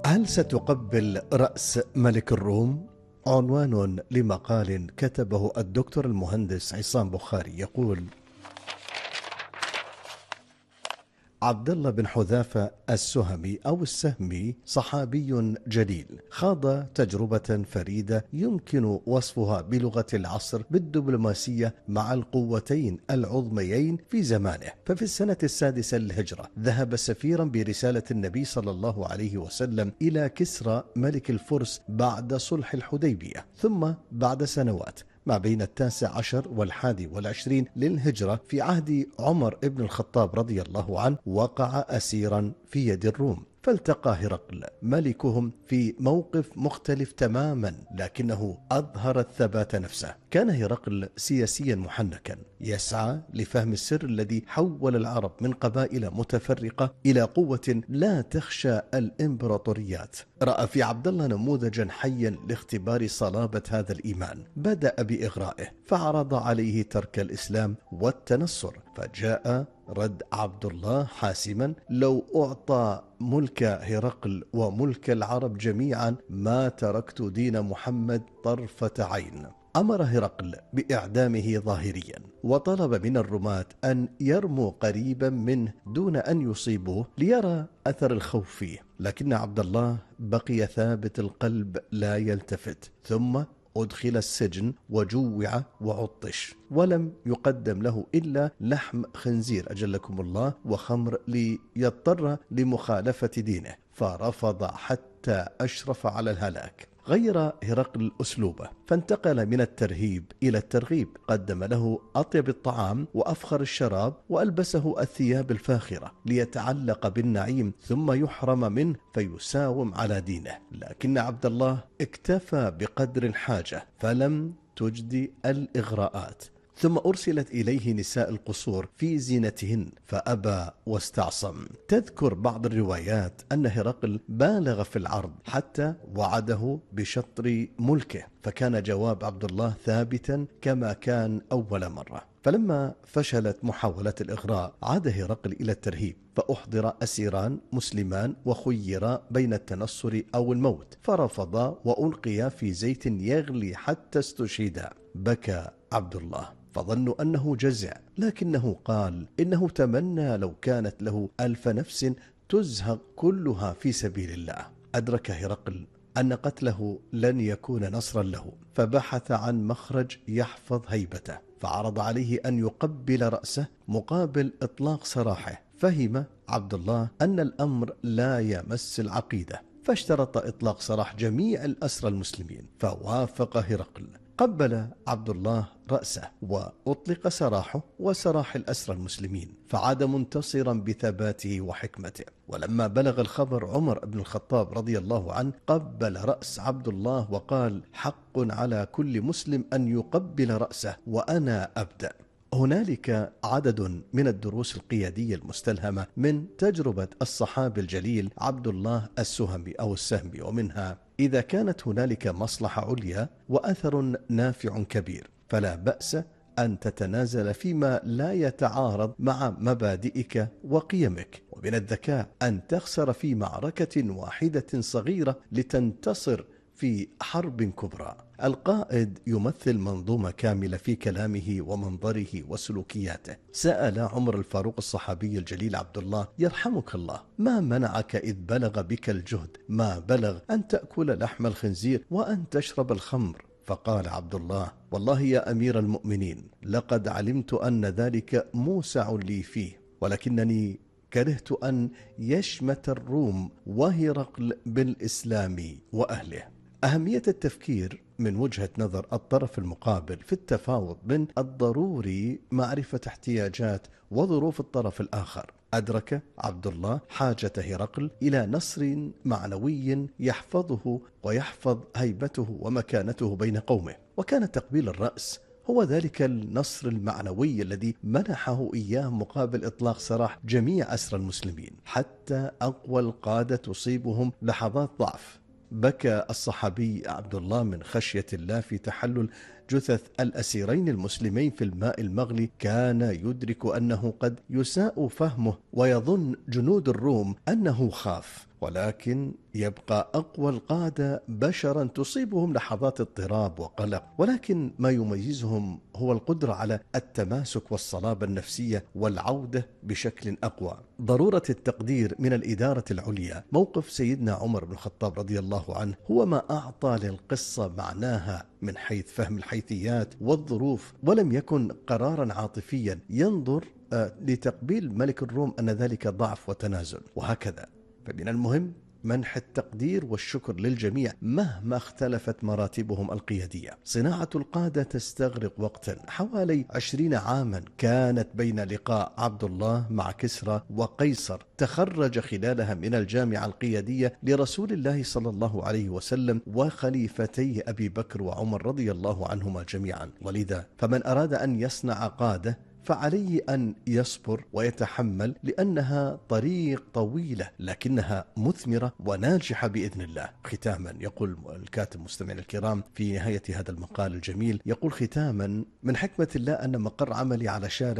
هل ستقبل رأس ملك الروم؟ عنوان لمقال كتبه الدكتور المهندس عصام بخاري يقول: عبد الله بن حذافة السهمي أو السهمي صحابي جليل خاض تجربة فريدة يمكن وصفها بلغة العصر بالدبلوماسية مع القوتين العظميين في زمانه. ففي السنة السادسة للهجرة ذهب سفيرا برسالة النبي صلى الله عليه وسلم إلى كسرى ملك الفرس بعد صلح الحديبية، ثم بعد سنوات ما بين 19 و21 للهجرة في عهد عمر بن الخطاب رضي الله عنه وقع أسيرا في يد الروم، فالتقى هرقل ملكهم في موقف مختلف تماما، لكنه أظهر الثبات نفسه. كان هرقل سياسيا محنكا يسعى لفهم السر الذي حول العرب من قبائل متفرقة إلى قوة لا تخشى الإمبراطوريات. رأى في عبد الله نموذجا حيا لاختبار صلابة هذا الإيمان. بدأ بإغرائه فعرض عليه ترك الإسلام والتنصر، فجاء رد عبد الله حاسما: لو أعطى ملك هرقل وملك العرب جميعا ما تركت دين محمد طرفة عين. أمر هرقل بإعدامه ظاهريا، وطلب من الرماة أن يرموا قريبا منه دون أن يصيبوه ليرى أثر الخوف فيه، لكن عبد الله بقي ثابت القلب لا يلتفت. ثم أدخل السجن وجوع وعطش، ولم يقدم له إلا لحم خنزير أجلكم الله وخمر ليضطر لمخالفة دينه، فرفض حتى أشرف على الهلاك. غير هرقل أسلوبه فانتقل من الترهيب إلى الترغيب، قدم له أطيب الطعام وأفخر الشراب وألبسه الثياب الفاخرة ليتعلق بالنعيم ثم يحرم منه فيساوم على دينه. لكن عبد الله اكتفى بقدر الحاجة فلم تجدي الإغراءات. ثم أرسلت إليه نساء القصور في زينتهن فأبى واستعصم. تذكر بعض الروايات أن هرقل بالغ في العرض حتى وعده بشطر ملكه، فكان جواب عبد الله ثابتا كما كان أول مرة. فلما فشلت محاولة الإغراء عاد هرقل إلى الترهيب، فأحضر أسيران مسلمان وخيرا بين التنصر أو الموت، فرفضا وألقيا في زيت يغلي حتى استشهدا. بكى عبد الله فظنوا أنه جزع، لكنه قال إنه تمنى لو كانت له 1000 نفس تزهق كلها في سبيل الله. أدرك هرقل أن قتله لن يكون نصرا له، فبحث عن مخرج يحفظ هيبته، فعرض عليه أن يقبل رأسه مقابل إطلاق سراحه. فهم عبد الله أن الأمر لا يمس العقيدة، فاشترط إطلاق سراح جميع الأسرى المسلمين، فوافق هرقل. قبل عبد الله رأسه وأطلق سراحه وسراح الأسرى المسلمين، فعاد منتصرا بثباته وحكمته. ولما بلغ الخبر عمر بن الخطاب رضي الله عنه قبل رأس عبد الله وقال: حق على كل مسلم أن يقبل رأسه وأنا أبدأ. هنالك عدد من الدروس القيادية المستلهمة من تجربة الصحابي الجليل عبد الله السهمي أو السهمي، ومنها: إذا كانت هنالك مصلحة عليا وأثر نافع كبير فلا بأس أن تتنازل فيما لا يتعارض مع مبادئك وقيمك، ومن الذكاء أن تخسر في معركة واحدة صغيرة لتنتصر في حرب كبرى. القائد يمثل منظومة كاملة في كلامه ومنظره وسلوكياته. سأل عمر الفاروق الصحابي الجليل عبد الله: يرحمك الله، ما منعك إذ بلغ بك الجهد ما بلغ أن تأكل لحم الخنزير وأن تشرب الخمر؟ فقال عبد الله: والله يا أمير المؤمنين، لقد علمت أن ذلك موسع لي فيه، ولكنني كرهت أن يشمت الروم وهرقل بالإسلام وأهله. أهمية التفكير من وجهة نظر الطرف المقابل في التفاوض من الضروري معرفة احتياجات وظروف الطرف الآخر. أدرك عبد الله حاجة هرقل إلى نصر معنوي يحفظه ويحفظ هيبته ومكانته بين قومه، وكان تقبيل الرأس هو ذلك النصر المعنوي الذي منحه إياه مقابل إطلاق سراح جميع أسرى المسلمين، حتى أقوى القادة تصيبهم لحظات ضعف. بكى الصحابي عبد الله من خشية الله في تحلل جثث الأسيرين المسلمين في الماء المغلي كان يدرك أنه قد يساء فهمه ويظن جنود الروم أنه خاف، ولكن يبقى أقوى القادة بشرا تصيبهم لحظات اضطراب وقلق، ولكن ما يميزهم هو القدرة على التماسك والصلابة النفسية والعودة بشكل أقوى. ضرورة التقدير من الإدارة العليا. موقف سيدنا عمر بن الخطاب رضي الله عنه هو ما أعطى للقصة معناها من حيث فهم الحيثيات والظروف، ولم يكن قرارا عاطفيا ينظر لتقبيل ملك الروم أن ذلك ضعف وتنازل، وهكذا. فمن المهم منح التقدير والشكر للجميع مهما اختلفت مراتبهم القيادية. صناعة القادة تستغرق وقتا، حوالي 20 عاما كانت بين لقاء عبد الله مع كسرى وقيصر، تخرج خلالها من الجامعة القيادية لرسول الله صلى الله عليه وسلم وخليفتيه أبي بكر وعمر رضي الله عنهما جميعا. ولذا فمن أراد أن يصنع قادة فعليه أن يصبر ويتحمل، لأنها طريق طويلة لكنها مثمرة وناجحة بإذن الله. ختاما يقول الكاتب مستمعين الكرام في نهاية هذا المقال الجميل، يقول ختاما: من حكمة الله أن مقر عملي على شارع